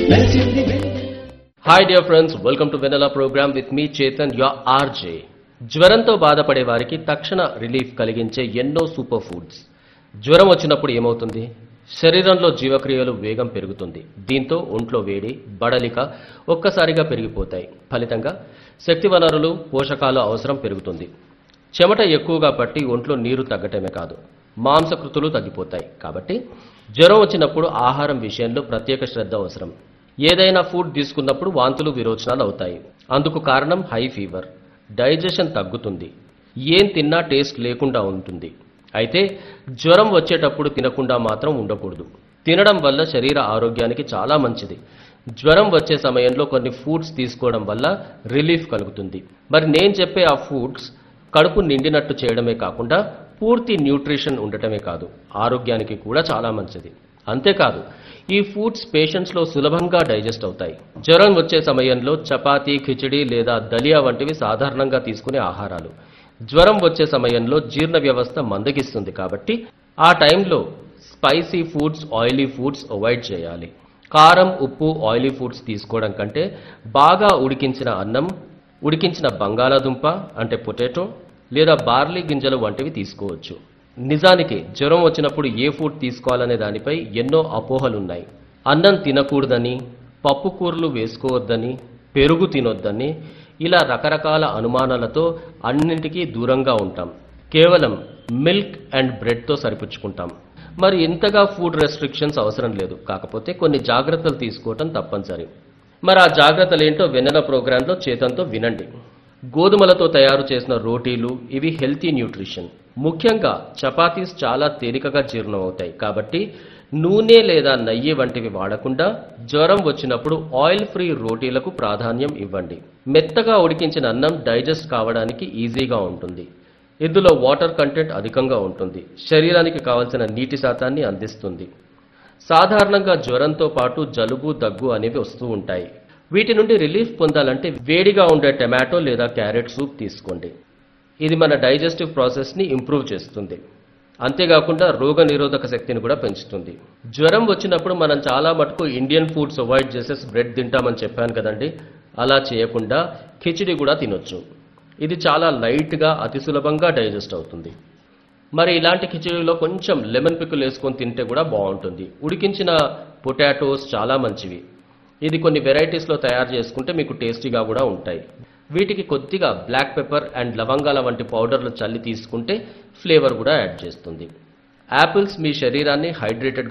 Hi dear friends, welcome to Vanilla program with me Chetan, your RJ. జ్వరంతో బాధపడే వారికి తక్షణ రిలీఫ్ కలిగించే ఎన్నో సూపర్ ఫుడ్స్. జ్వరం వచ్చినప్పుడు ఏమవుతుంది? శరీరంలో జీవక్రియలు వేగం పెరుగుతుంది. దీంతో ఒంట్లో వేడి, బడలిక ఒక్కసారిగా పెరిగిపోతాయి. ఫలితంగా శక్తి వనరులు, పోషకాల అవసరం పెరుగుతుంది. చెమట ఎక్కువగా పట్టి ఒంట్లో నీరు తగ్గటమే కాదు, మాంసకృతులు తగ్గిపోతాయి. కాబట్టి జ్వరం వచ్చినప్పుడు ఆహారం విషయంలో ప్రత్యేక శ్రద్ధ అవసరం. ఏదైనా ఫుడ్ తీసుకున్నప్పుడు వాంతులు విరోచనాలు అవుతాయి. అందుకు కారణం హై ఫీవర్. డైజెషన్ తగ్గుతుంది. ఏం తిన్నా టేస్ట్ లేకుండా ఉంటుంది. అయితే జ్వరం వచ్చేటప్పుడు తినకుండా మాత్రం ఉండకూడదు. తినడం వల్ల శరీర ఆరోగ్యానికి చాలా మంచిది. జ్వరం వచ్చే సమయంలో కొన్ని ఫుడ్స్ తీసుకోవడం వల్ల రిలీఫ్ కలుగుతుంది. మరి నేను చెప్పే ఆ ఫుడ్స్ కడుపు నిండినట్టు చేయడమే కాకుండా పూర్తి న్యూట్రిషన్ ఉండటమే కాదు, ఆరోగ్యానికి కూడా చాలా మంచిది. అంతేకాదు ఈ ఫుడ్స్ పేషెంట్స్లో సులభంగా డైజెస్ట్ అవుతాయి. జ్వరం వచ్చే సమయంలో చపాతీ, ఖిచడి లేదా దలియా వంటివి సాధారణంగా తీసుకునే ఆహారాలు. జ్వరం వచ్చే సమయంలో జీర్ణ వ్యవస్థ మందగిస్తుంది. కాబట్టి ఆ టైంలో spicy foods, oily foods avoid చేయాలి. కారం, ఉప్పు, ఆయిలీ ఫుడ్స్ తీసుకోవడం కంటే బాగా ఉడికించిన అన్నం, ఉడికించిన బంగాళాదుంప అంటే పొటాటో లేదా బార్లీ గింజలు వంటివి తీసుకోవచ్చు. నిజానికి జ్వరం వచ్చినప్పుడు ఏ ఫుడ్ తీసుకోవాలనే దానిపై ఎన్నో అపోహలున్నాయి. అన్నం తినకూడదని, పప్పు కూరలు వేసుకోవద్దని, పెరుగు తినొద్దని, ఇలా రకరకాల అనుమానాలతో అన్నింటికీ దూరంగా ఉంటాం. కేవలం మిల్క్ అండ్ బ్రెడ్తో సరిపుచ్చుకుంటాం. మరి ఇంతగా ఫుడ్ రెస్ట్రిక్షన్స్ అవసరం లేదు. కాకపోతే కొన్ని జాగ్రత్తలు తీసుకోవటం తప్పనిసరి. మరి ఆ జాగ్రత్తలు ఏంటో వెన్నెల ప్రోగ్రాంలో చేతంతో వినండి. గోధుమలతో తయారు చేసిన రోటీలు, ఇవి హెల్తీ న్యూట్రిషన్. ముఖ్యంగా చపాతీస్ చాలా తేలికగా జీర్ణం అవుతాయి. కాబట్టి నూనె లేదా నెయ్యి వంటివి వాడకుండా జ్వరం వచ్చినప్పుడు ఆయిల్ ఫ్రీ రోటీలకు ప్రాధాన్యం ఇవ్వండి. మెత్తగా ఉడికించిన అన్నం డైజెస్ట్ కావడానికి ఈజీగా ఉంటుంది. ఇందులో వాటర్ కంటెంట్ అధికంగా ఉంటుంది. శరీరానికి కావలసిన నీటి శాతాన్ని అందిస్తుంది. సాధారణంగా జ్వరంతో పాటు జలుబు, దగ్గు అనేవి వస్తూ ఉంటాయి. వీటి నుండి రిలీఫ్ పొందాలంటే వేడిగా ఉండే టమాటో లేదా క్యారెట్ సూప్ తీసుకోండి. ఇది మన డైజెస్టివ్ ప్రాసెస్ని ఇంప్రూవ్ చేస్తుంది. అంతేకాకుండా రోగ నిరోధక శక్తిని కూడా పెంచుతుంది. జ్వరం వచ్చినప్పుడు మనం చాలా మటుకు ఇండియన్ ఫుడ్స్ అవాయిడ్ చేసేసి బ్రెడ్ తింటామని చెప్పాను కదండి. అలా చేయకుండా ఖిచడి కూడా తినొచ్చు. ఇది చాలా లైట్గా, అతి సులభంగా డైజెస్ట్ అవుతుంది. మరి ఇలాంటి ఖిచడిలో కొంచెం లెమన్ పిక్కులు వేసుకొని తింటే కూడా బాగుంటుంది. ఉడికించిన పొటాటోస్ చాలా మంచివి. ఇది కొన్ని వెరైటీస్లో తయారు చేసుకుంటే మీకు టేస్టీగా కూడా ఉంటాయి. వీటికి కొద్దిగా బ్లాక్ పెప్పర్ అండ్ లవంగాల వంటి పౌడర్లు చల్లి తీసుకుంటే ఫ్లేవర్ కూడా యాడ్ చేస్తుంది. యాపిల్స్ మీ శరీరాన్ని హైడ్రేటెడ్